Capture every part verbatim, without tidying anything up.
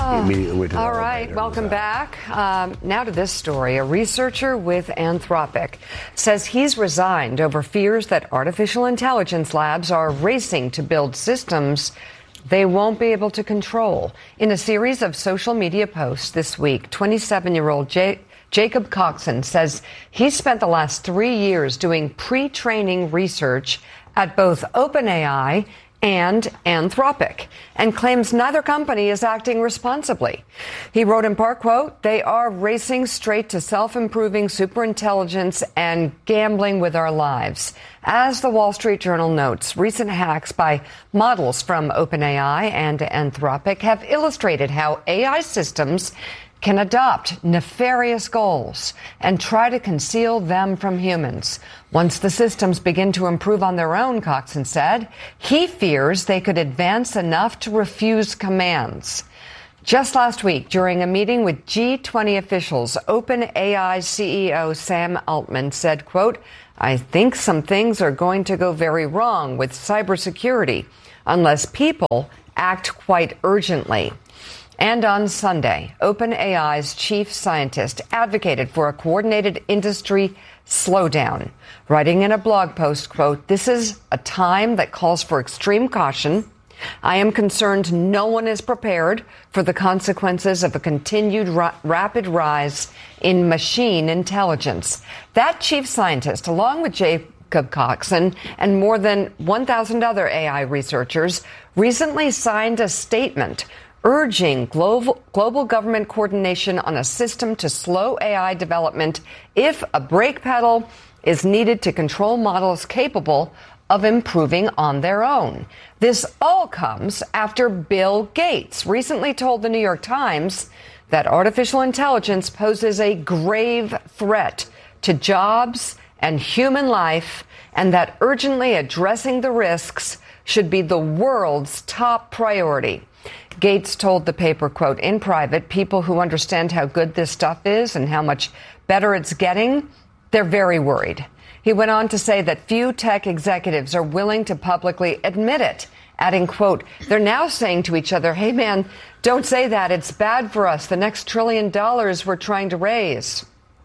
oh, immediately went to the All right, welcome back. Um, now to this story. A researcher with Anthropic says he's resigned over fears that artificial intelligence labs are racing to build systems they won't be able to control. In a series of social media posts this week, twenty-seven-year-old J- Jacob Coxon says he spent the last three years doing pre-training research at both OpenAI and Anthropic, and claims neither company is acting responsibly. He wrote in part, quote, "They are racing straight to self-improving superintelligence and gambling with our lives." As the Wall Street Journal notes, recent hacks by models from OpenAI and Anthropic have illustrated how A I systems can adopt nefarious goals and try to conceal them from humans. Once the systems begin to improve on their own, Coxon said, he fears they could advance enough to refuse commands. Just last week, during a meeting with G twenty officials, OpenAI C E O Sam Altman said, quote, "I think some things are going to go very wrong with cybersecurity unless people act quite urgently." And on Sunday, OpenAI's chief scientist advocated for a coordinated industry slowdown, writing in a blog post, quote, "This is a time that calls for extreme caution. I am concerned no one is prepared for the consequences of a continued ra- rapid rise in machine intelligence." That chief scientist, along with Jacob Coxon and more than one thousand other A I researchers, recently signed a statement urging global, global government coordination on a system to slow A I development if a brake pedal is needed to control models capable of improving on their own. This all comes after Bill Gates recently told the New York Times that artificial intelligence poses a grave threat to jobs and human life, and that urgently addressing the risks should be the world's top priority. Gates told the paper, quote, "In private, people who understand how good this stuff is and how much better it's getting, they're very worried." He went on to say that few tech executives are willing to publicly admit it, adding, quote, "They're now saying to each other, hey, man, don't say that. It's bad for us. The next trillion dollars we're trying to raise."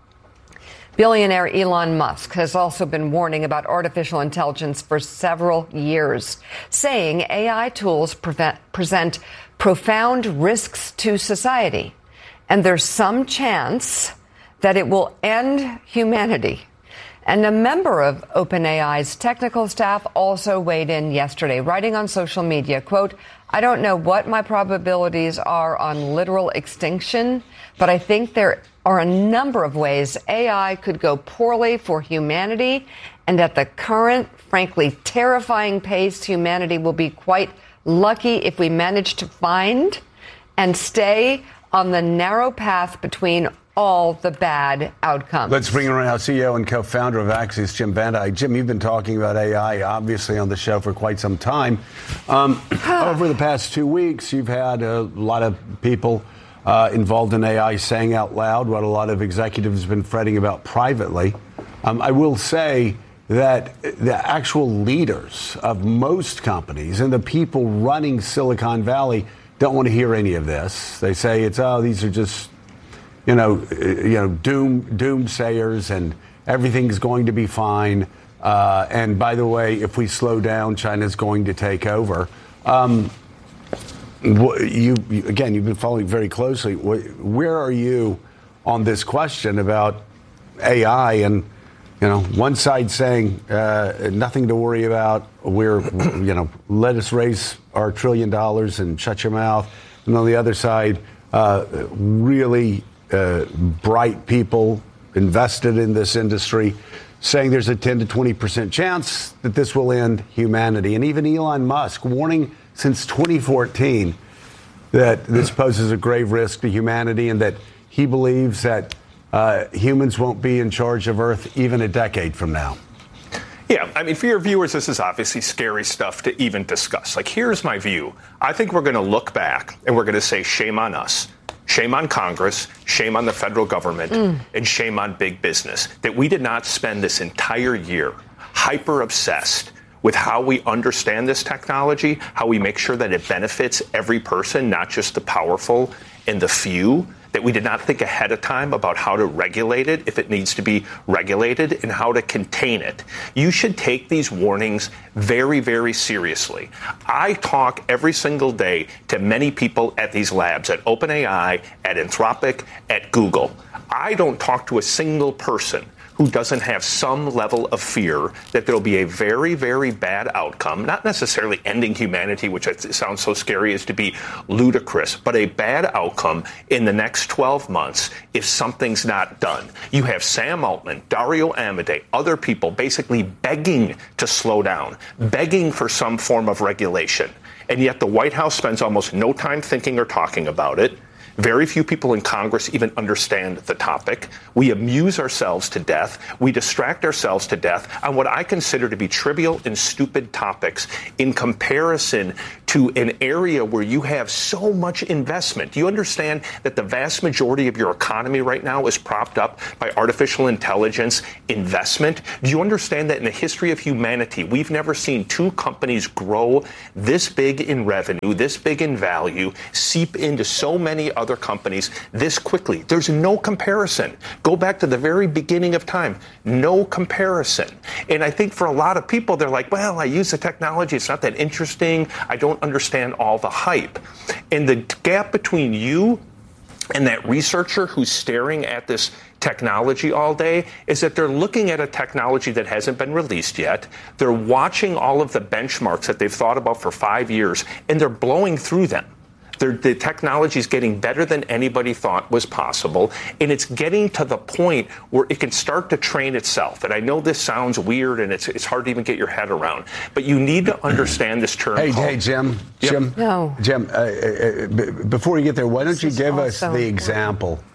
Billionaire Elon Musk has also been warning about artificial intelligence for several years, saying A I tools prevent, present profound risks to society, and there's some chance that it will end humanity. And a member of OpenAI's technical staff also weighed in yesterday, writing on social media, quote, "I don't know what my probabilities are on literal extinction, but I think there are a number of ways A I could go poorly for humanity, and at the current, frankly, terrifying pace, humanity will be quite lucky if we manage to find and stay on the narrow path between all the bad outcomes." Let's bring in right now C E O and co-founder of Axios, Jim Van Jim, you've been talking about A I, obviously, on the show for quite some time. Um, over the past two weeks, you've had a lot of people uh, involved in A I saying out loud what a lot of executives have been fretting about privately. Um, I will say that the actual leaders of most companies and the people running Silicon Valley don't want to hear any of this. They say it's, oh, these are just, you know, you know, doom doomsayers, and everything's going to be fine. Uh, and by the way, if we slow down, China's going to take over. Um, you, you again, you've been following very closely. Where are you on this question about A I? And you know, one side saying uh, nothing to worry about. We're, you know, let us raise our trillion dollars and shut your mouth. And on the other side, uh, really uh, bright people invested in this industry saying there's a ten to twenty percent chance that this will end humanity. And even Elon Musk warning since twenty fourteen that this poses a grave risk to humanity, and that he believes that Uh, humans won't be in charge of Earth even a decade from now. Yeah, I mean, for your viewers, this is obviously scary stuff to even discuss. Like, here's my view. I think we're going to look back and we're going to say shame on us, shame on Congress, shame on the federal government, mm. and shame on big business, that we did not spend this entire year hyper obsessed with how we understand this technology, how we make sure that it benefits every person, not just the powerful and the few, that we did not think ahead of time about how to regulate it if it needs to be regulated and how to contain it. You should take these warnings very, very seriously. I talk every single day to many people at these labs, at OpenAI, at Anthropic, at Google. I don't talk to a single person who doesn't have some level of fear that there'll be a very, very bad outcome, not necessarily ending humanity, which sounds so scary as to be ludicrous, but a bad outcome in the next twelve months if something's not done. You have Sam Altman, Dario Amodei, other people basically begging to slow down, begging for some form of regulation. And yet the White House spends almost no time thinking or talking about it. Very few people in Congress even understand the topic. We amuse ourselves to death. We distract ourselves to death on what I consider to be trivial and stupid topics in comparison to an area where you have so much investment. Do you understand that the vast majority of your economy right now is propped up by artificial intelligence investment? Do you understand that in the history of humanity, we've never seen two companies grow this big in revenue, this big in value, seep into so many other other companies this quickly? There's no comparison. Go back to the very beginning of time. No comparison. And I think for a lot of people, they're like, well, I use the technology. It's not that interesting. I don't understand all the hype. And the gap between you and that researcher who's staring at this technology all day is that they're looking at a technology that hasn't been released yet. They're watching all of the benchmarks that they've thought about for five years, and they're blowing through them. They're, the technology is getting better than anybody thought was possible, and it's getting to the point where it can start to train itself. And I know this sounds weird, and it's it's hard to even get your head around, but you need to understand this term. Hey, called, hey, Jim, yep. Jim, no. Jim. Uh, uh, b- before you get there, why don't this you give us so the important. example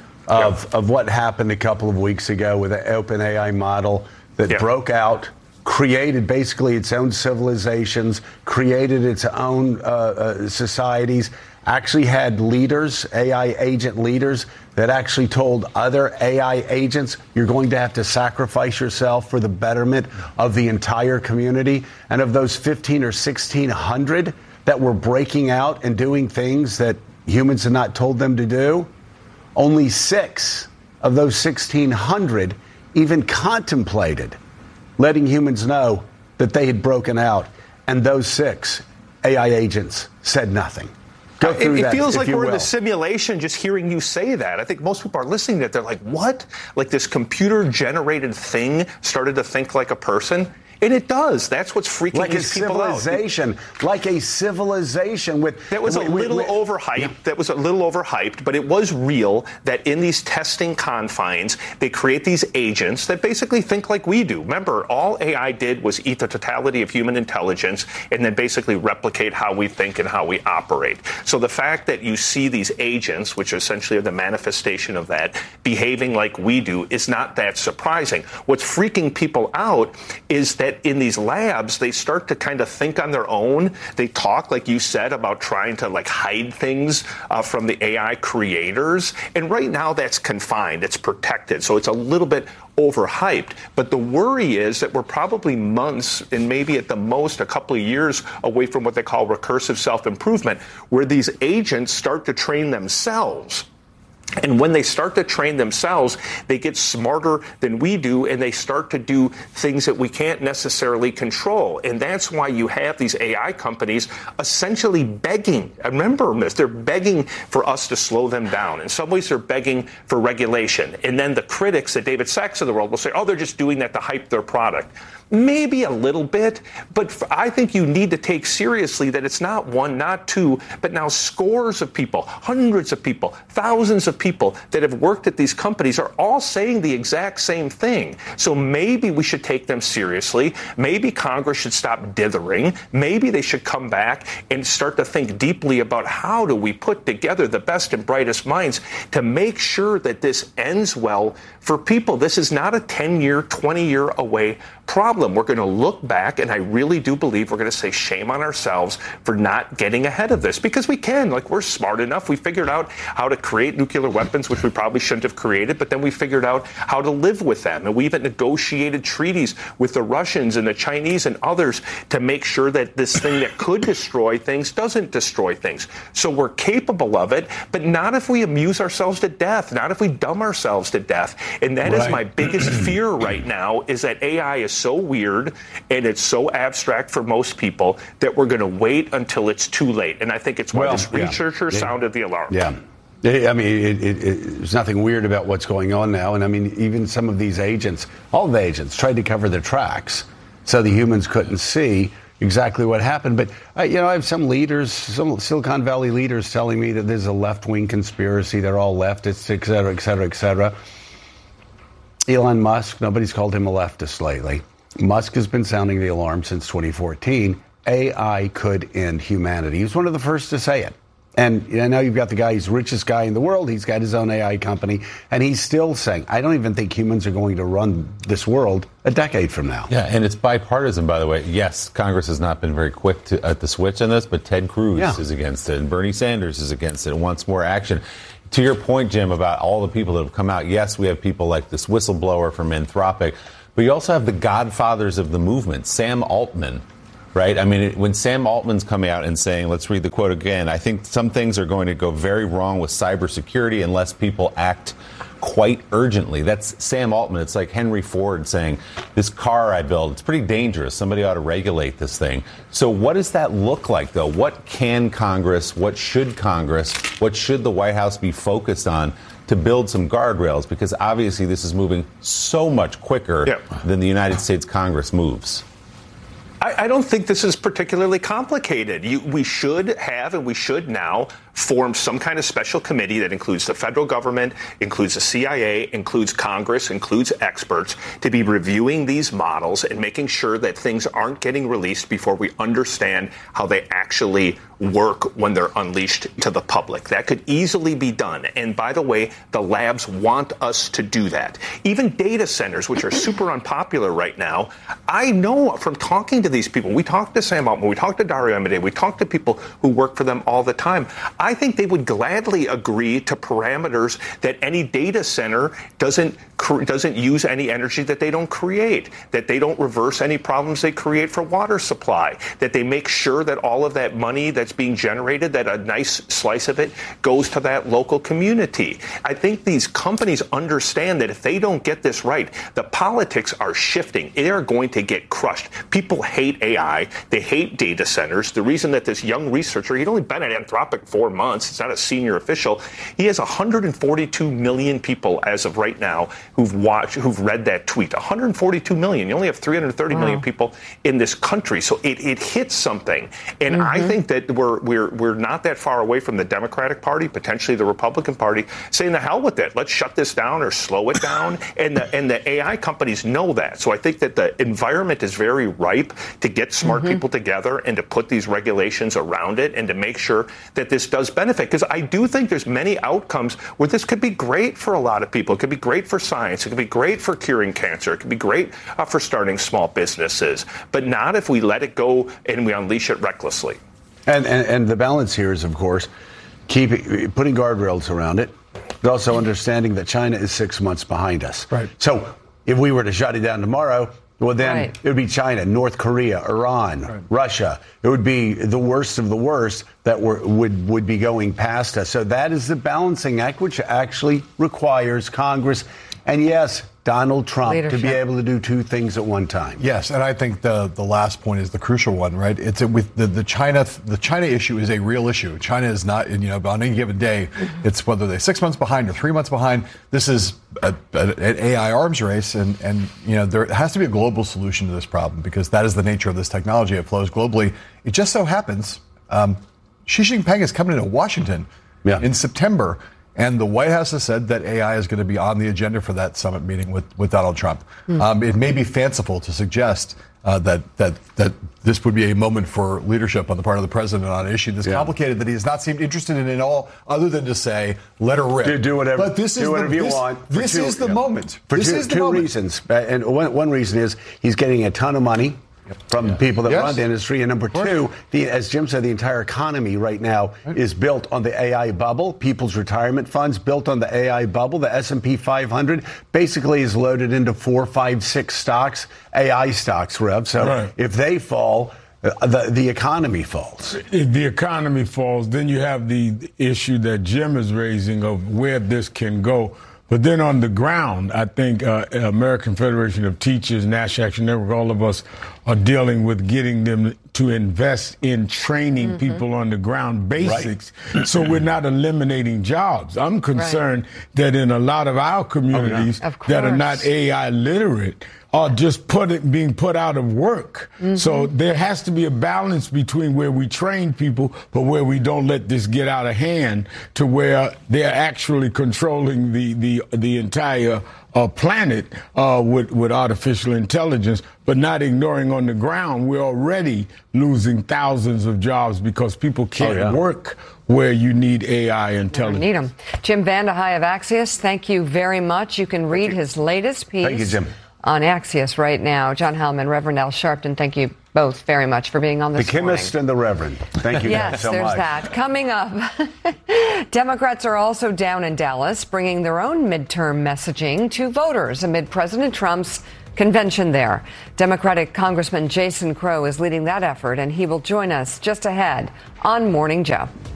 of Yep. of what happened a couple of weeks ago with an OpenAI model that Yep. broke out, created basically its own civilizations, created its own uh, uh, societies, actually had leaders, A I agent leaders, that actually told other A I agents, you're going to have to sacrifice yourself for the betterment of the entire community. And of those fifteen or sixteen hundred that were breaking out and doing things that humans had not told them to do, only six of those sixteen hundred even contemplated letting humans know that they had broken out. And those six A I agents said nothing. Go through it, it that, feels if like you we're in will. a simulation just hearing you say that. I think most people are listening to it. They're like, what? Like this computer-generated thing started to think like a person? And it does. That's what's freaking like a these people out. civilization, like a civilization with That was a with- with- little with- overhyped. Yeah. That was a little overhyped, but it was real that in these testing confines, they create these agents that basically think like we do. Remember, all A I did was eat the totality of human intelligence and then basically replicate how we think and how we operate. So the fact that you see these agents, which essentially are the manifestation of that, behaving like we do is not that surprising. What's freaking people out is that in these labs, they start to kind of think on their own. They talk, like you said, about trying to like hide things uh, from the A I creators. And right now that's confined. It's protected. So it's a little bit overhyped. But the worry is that we're probably months and maybe at the most a couple of years away from what they call recursive self-improvement, where these agents start to train themselves. And when they start to train themselves, they get smarter than we do, and they start to do things that we can't necessarily control. And that's why you have these A I companies essentially begging. Remember this, they're begging for us to slow them down. In some ways, they're begging for regulation. And then the critics, the David Sacks of the world, will say, oh, they're just doing that to hype their product. Maybe a little bit, but I think you need to take seriously that it's not one, not two, but now scores of people, hundreds of people, thousands of people that have worked at these companies are all saying the exact same thing. So maybe we should take them seriously. Maybe Congress should stop dithering. Maybe they should come back and start to think deeply about how do we put together the best and brightest minds to make sure that this ends well for people. This is not a ten-year, twenty-year away problem. We're going to look back, and I really do believe we're going to say shame on ourselves for not getting ahead of this, because we can. Like, we're smart enough. We figured out how to create nuclear weapons, which we probably shouldn't have created, but then we figured out how to live with them. And we even negotiated treaties with the Russians and the Chinese and others to make sure that this thing that could destroy things doesn't destroy things. So we're capable of it, but not if we amuse ourselves to death, not if we dumb ourselves to death. And that right. is my biggest fear right now, is that A I is so weird and it's so abstract for most people that we're going to wait until it's too late. And I think it's why well, this researcher yeah. sounded the alarm. Yeah. I mean, it, it, it, there's nothing weird about what's going on now. And I mean, even some of these agents, all the agents, tried to cover their tracks so the humans couldn't see exactly what happened. But, uh, you know, I have some leaders, some Silicon Valley leaders telling me that there's a left-wing conspiracy. They're all leftists, et cetera, et cetera, et cetera. Elon Musk, nobody's called him a leftist lately. Musk has been sounding the alarm since twenty fourteen. A I could end humanity. He was one of the first to say it. And you know, now you've got the guy, he's the richest guy in the world. He's got his own A I company. And he's still saying, I don't even think humans are going to run this world a decade from now. Yeah, and it's bipartisan, by the way. Yes, Congress has not been very quick to, at the switch on this, but Ted Cruz yeah. is against it, and Bernie Sanders is against it and wants more action. To your point, Jim, about all the people that have come out, yes, we have people like this whistleblower from Anthropic, but you also have the godfathers of the movement, Sam Altman. Right? I mean, when Sam Altman's coming out and saying, let's read the quote again, I think some things are going to go very wrong with cybersecurity unless people act quite urgently. That's Sam Altman. It's like Henry Ford saying, this car I built, it's pretty dangerous. Somebody ought to regulate this thing. So what does that look like, though? What can Congress, what should Congress, what should the White House be focused on to build some guardrails? Because obviously this is moving so much quicker yep. than the United States Congress moves. I, I don't think this is particularly complicated. You, we should have, and we should now, form some kind of special committee that includes the federal government, includes the C I A, includes Congress, includes experts, to be reviewing these models and making sure that things aren't getting released before we understand how they actually work when they're unleashed to the public. That could easily be done. And by the way, the labs want us to do that. Even data centers, which are super unpopular right now, I know from talking to these people, we talk to Sam Altman, we talk to Dario Amodei, we talk to people who work for them all the time. I think they would gladly agree to parameters that any data center doesn't doesn't use any energy that they don't create, that they don't reverse any problems they create for water supply, that they make sure that all of that money that's being generated, that a nice slice of it goes to that local community. I think these companies understand that if they don't get this right, the politics are shifting. They are going to get crushed. People hate A I. They hate data centers. The reason that this young researcher, he'd only been at Anthropic four months, it's not a senior official, he has one hundred forty-two million people as of right now who've watched, who've read that tweet. one hundred forty-two million. You only have three hundred thirty wow. million people in this country. So it, it hits something. And mm-hmm. I think that we're, we're, we're not that far away from the Democratic Party, potentially the Republican Party, saying the hell with it. Let's shut this down or slow it down. And the, and the A I companies know that. So I think that the environment is very ripe to get smart mm-hmm. people together and to put these regulations around it and to make sure that this does benefit. Because I do think there's many outcomes where this could be great for a lot of people. It could be great for science. It could be great for curing cancer. It could be great uh, for starting small businesses. But not if we let it go and we unleash it recklessly. And, and, and the balance here is, of course, keeping putting guardrails around it, but also understanding that China is six months behind us. Right. So if we were to shut it down tomorrow, well, then right. it would be China, North Korea, Iran, right. Russia. It would be the worst of the worst that were, would, would be going past us. So that is the balancing act, which actually requires Congress. And yes, Donald Trump Leadership. to be able to do two things at one time. Yes, and I think the the last point is the crucial one, right? It's a, with the, the China the China issue is a real issue. China is not, you know, on any given day, mm-hmm. it's whether they're six months behind or three months behind. This is a, a, an A I arms race, and and you know there has to be a global solution to this problem because that is the nature of this technology. It flows globally. It just so happens um, Xi Jinping is coming into Washington yeah. in September. And the White House has said that A I is going to be on the agenda for that summit meeting with, with Donald Trump. Mm. Um, it may be fanciful to suggest uh, that that that this would be a moment for leadership on the part of the president on an issue that's yeah. complicated that he has not seemed interested in at all, other than to say, let her rip. Do, do whatever. But this do is whatever the, you this, want. This two, is the yeah. moment. For this two, is the two moment. reasons, and one, one reason is he's getting a ton of money from yeah. people that yes. run the industry. And number two, the, as Jim said, the entire economy right now right. is built on the A I bubble. People's retirement funds built on the A I bubble. The S and P five hundred basically is loaded into four, five, six stocks, A I stocks, Rev. So right. if they fall, the, the economy falls. If the economy falls, then you have the issue that Jim is raising of where this can go. But then on the ground, I think uh, American Federation of Teachers, National Action Network, all of us are dealing with getting them to invest in training mm-hmm. people on the ground basics right. so we're not eliminating jobs. I'm concerned right. that in a lot of our communities oh, yeah. that are not A I literate are just put it, being put out of work. Mm-hmm. So there has to be a balance between where we train people, but where we don't let this get out of hand to where they're actually controlling the, the, the entire uh, planet uh, with, with artificial intelligence, but not ignoring on the ground. We're already losing thousands of jobs because people can't oh, yeah. work where you need A I intelligence. You need them. Jim Vandehei of Axios, thank you very much. You can read his latest piece. Thank you, Jim. On Axios right now. John Hellman, Reverend Al Sharpton, thank you both very much for being on this The chemist morning. and the Reverend. Thank you yes, guys so much. Yes, there's that. Coming up, Democrats are also down in Dallas, bringing their own midterm messaging to voters amid President Trump's convention there. Democratic Congressman Jason Crow is leading that effort, and he will join us just ahead on Morning Joe.